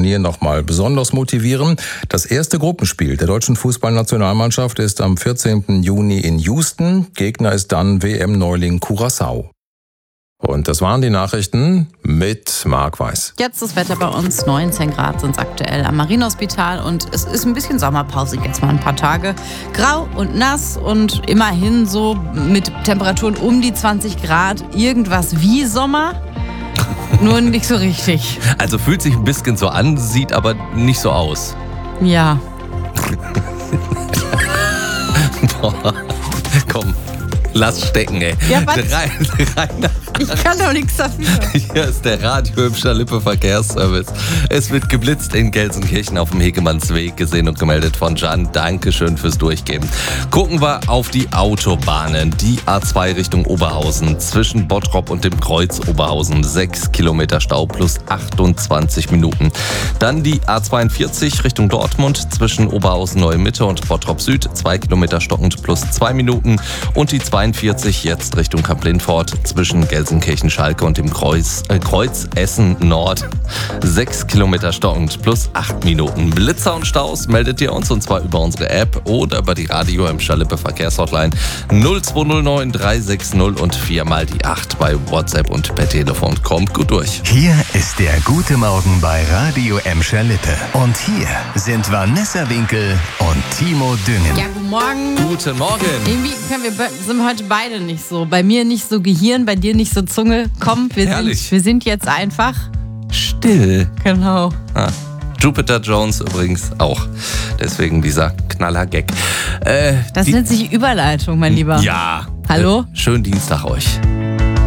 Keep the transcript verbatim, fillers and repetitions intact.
Turnier nochmal besonders motivieren. Das erste Gruppenspiel der deutschen Fußballnationalmannschaft ist am vierzehnten Juni in Houston. Gegner ist dann W M-Neuling Curaçao. Und das waren die Nachrichten mit Marc Weiß. Jetzt das Wetter bei uns, neunzehn Grad sind es aktuell am Marienhospital und es ist ein bisschen Sommerpause jetzt mal ein paar Tage. Grau und nass und immerhin so mit Temperaturen um die zwanzig Grad, irgendwas wie Sommer, nur nicht so richtig. Also fühlt sich ein bisschen so an, sieht aber nicht so aus. Ja. Boah, komm. Lass stecken, ey. Ja, was? Drei, drei nach Ich kann doch nichts dafür. Hier ist der Radio im Schalippe Verkehrsservice. Es wird geblitzt in Gelsenkirchen auf dem Hegemannsweg, gesehen und gemeldet von Jan. Dankeschön fürs Durchgeben. Gucken wir auf die Autobahnen. Die A zwei Richtung Oberhausen zwischen Bottrop und dem Kreuz Oberhausen. sechs Kilometer Stau plus achtundzwanzig Minuten. Dann die A zweiundvierzig Richtung Dortmund zwischen Oberhausen Neue Mitte und Bottrop Süd. zwei Kilometer stockend plus zwei Minuten. Und die zweiundvierzig jetzt Richtung Kamp-Lindfort zwischen Gelsenkirchen-Schalke und dem Kreuz, äh, Kreuz Essen Nord. sechs Kilometer stockend plus acht Minuten. Blitzer und Staus meldet ihr uns, und zwar über unsere App oder über die Radio im Schalippe Verkehrshotline null zwei null neun drei sechs null und viermal die acht bei WhatsApp und per Telefon. Kommt gut durch. Hier ist der Gute Morgen bei Radio M Schalippe. Und hier sind Vanessa Winkel und Timo Düngen. Ja, guten Morgen. Guten Morgen. Irgendwie können wir, sind wir heute beide nicht so. Bei mir nicht so Gehirn, bei dir nicht so Zunge. Komm, wir, sind, wir sind jetzt einfach still. Genau. Ah, Jupiter Jones übrigens auch. Deswegen dieser Knaller-Gag. Äh, das die, nennt sich Überleitung, mein Lieber. Ja. Hallo? Äh, schönen Dienstag euch.